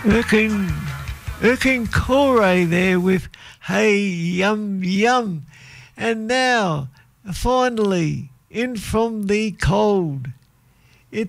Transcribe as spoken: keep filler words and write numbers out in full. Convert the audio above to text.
Erkin, Erkin Koray there with Hey Yum Yum. And now, finally, in from the cold,